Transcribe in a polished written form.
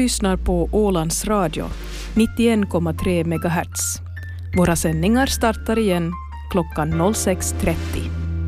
lyssnar på Ålands Radio, 91,3 MHz. Våra sändningar startar igen klockan 06.30.